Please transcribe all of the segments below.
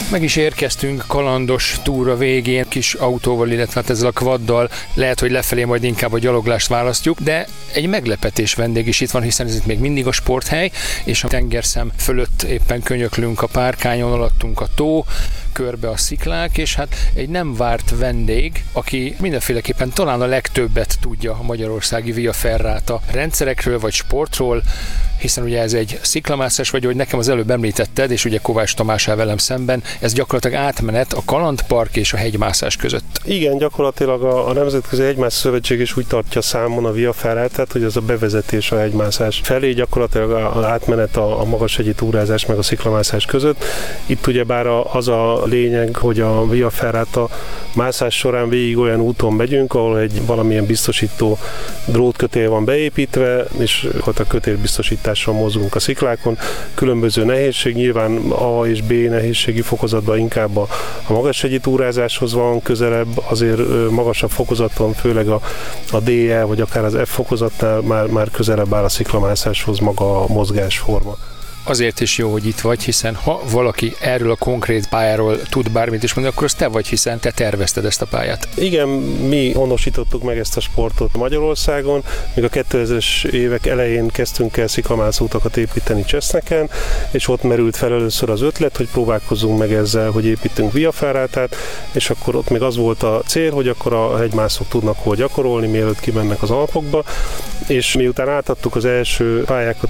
Meg is érkeztünk kalandos túra végén, kis autóval, illetve hát ezzel a quaddal, lehet, hogy lefelé majd inkább a gyaloglást választjuk, de egy meglepetés vendég is itt van, hiszen ez itt még mindig a sporthely, és a tengerszem fölött éppen könyöklünk a párkányon, alattunk a tó, körbe a sziklák, és hát egy nem várt vendég, aki mindenféleképpen talán a legtöbbet tudja a magyarországi Via Ferrata rendszerekről vagy sportról, hiszen ugye ez egy sziklamászás, vagy hogy nekem az előbb említetted, és ugye Kovács Tamás áll velem szemben, ez gyakorlatilag átmenet a kalandpark és a hegymászás között. Igen, gyakorlatilag a Nemzetközi Hegymászás Szövetség is úgy tartja számon a Via Ferratát, hogy az a bevezetés a hegymászás felé, gyakorlatilag az átmenet a magashegyi túrázás meg a sziklamászás között. Itt ugyebár az a lényeg, hogy a Via Ferrata mászás során végig olyan úton megyünk, ahol egy valamilyen biztosító drótkötél van beépítve, és ott a kötélbiztosítással mozgunk a sziklákon. Különböző nehézség, nyilván A és B nehézségi fokozatban inkább a magashegyi túrázáshoz van közelebb, azért magasabb fokozaton, főleg a DE vagy akár az F fokozatnál már közelebb áll a sziklamászáshoz maga a mozgásforma. Azért is jó, hogy itt vagy, hiszen ha valaki erről a konkrét pályáról tud bármit is mondani, akkor az te vagy, hiszen te tervezted ezt a pályát. Igen, mi honosítottuk meg ezt a sportot Magyarországon, még a 2000-es évek elején kezdtünk el sziklamászóutakat építeni Cseszneken, és ott merült fel először az ötlet, hogy próbálkozzunk meg ezzel, hogy építünk Via Ferratát, és akkor ott még az volt a cél, hogy akkor a hegymászók tudnak hol gyakorolni, mielőtt kimennek az Alpokba, és miután átadtuk az első pályákat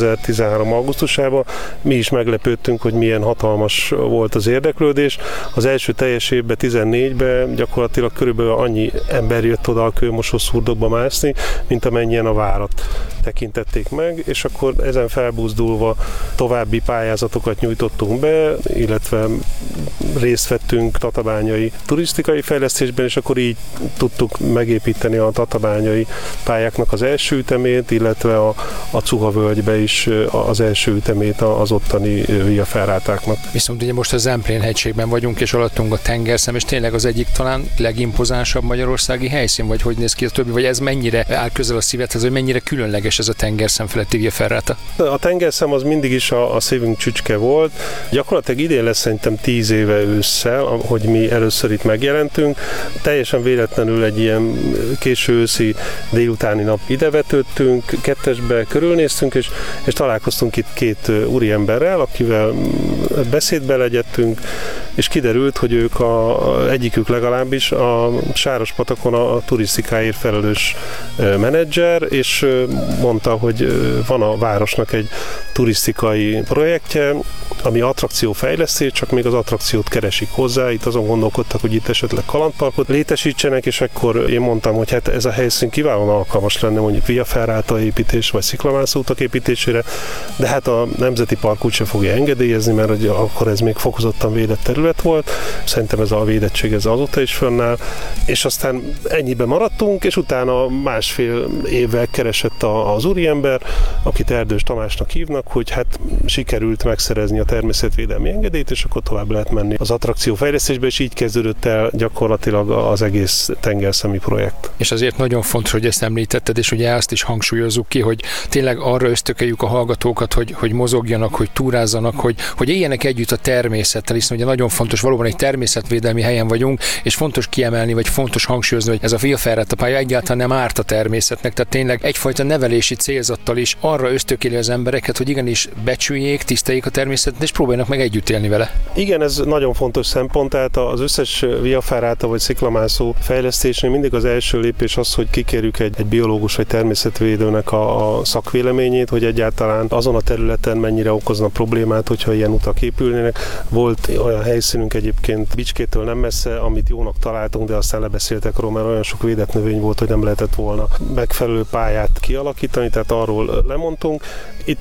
2013. augusztusában, mi is meglepődtünk, hogy milyen hatalmas volt az érdeklődés. Az első teljes évben, 14-ben gyakorlatilag körülbelül annyi ember jött oda a Kőmosó-szurdokba mászni, mint amennyien a várat tekintették meg, és akkor ezen felbuzdulva további pályázatokat nyújtottunk be, illetve részt vettünk tatabányai turisztikai fejlesztésben, és akkor így tudtuk megépíteni a tatabányai pályáknak az első ütemét, illetve a Cuha völgybe is az első ütemét az ottani Via Ferratáknak. Viszont ugye most a Zemplén hegységben vagyunk, és alattunk a tengerszem, és tényleg az egyik talán legimpozánsabb magyarországi helyszín, vagy hogy néz ki a többi, vagy ez mennyire áll közel a szívedhez, hogy mennyire különleges ez a tengerszem feletti Via Ferrata? A tengerszem az mindig is a szívünk csücske volt. Gyakorlatilag idén lesz szerintem 10 éve ősszel, hogy mi először itt megjelentünk. Teljesen véletlenül egy ilyen késő őszi délutáni nap idevetődtünk, kettesbe körülnéztünk, és találkoztunk itt két úriemberrel, akivel beszédbe legyettünk, és kiderült, hogy ők egyikük legalábbis a Sárospatakon a turisztikáért felelős menedzser, és mondta, hogy van a városnak egy turisztikai projektje, ami attrakciófejlesztés, csak még az attrakciót keresik hozzá. Itt azon gondolkodtak, hogy itt esetleg kalandparkot létesítsenek, és akkor én mondtam, hogy hát ez a helyszín kiválóan alkalmas lenne mondjuk Via Ferrata építés, vagy sziklamászóutak építésére, de hát a Nemzeti Park úgyse fogja engedélyezni, mert hogy akkor ez még fokozottan védett terület volt. Szerintem ez a védettség ez azóta is fönnáll, és aztán ennyibe maradtunk, és utána másfél évvel keresett az úriember, akit Erdős Tamásnak hívnak, hogy hát sikerült megszerezni a természetvédelmi engedélyt, és akkor tovább lehet menni az attrakciófejlesztésbe, és így kezdődött el gyakorlatilag az egész tengerszemi projekt. És azért nagyon fontos, hogy ezt említetted, és ugye azt is hangsúlyozzuk ki, hogy tényleg arra ösztökeljük a hallgatókat, hogy mozogjanak, hogy túrázzanak, hogy éljenek együtt a természettel, hiszen ugye nagyon fontos, valóban egy természetvédelmi helyen vagyunk, és fontos kiemelni, vagy fontos hangsúlyozni, hogy ez a Via Ferrata pálya egyáltalán nem árt a természetnek, tehát tényleg egyfajta nevelési célzattal is arra ösztökéli az embereket, hogy igenis becsüljék, tiszteljék a természetet, és próbáljanak meg együtt élni vele. Igen, ez nagyon fontos szempont, tehát az összes Via Ferrata vagy sziklamászó fejlesztésnél mindig az első lépés az, hogy kikérjük egy biológus vagy természetvédőnek a szakvéleményét, hogy egyáltalán azon a területen mennyire okozna problémát, hogyha ilyen utak épülnének. Volt olyan helyszínünk egyébként Bicskétől nem messze, amit jónak találtunk, de aztán lebeszéltek róla, mert olyan sok védett növény volt, hogy nem lehetett volna megfelelő pályát kialakítani, tehát arról lemondtunk. Itt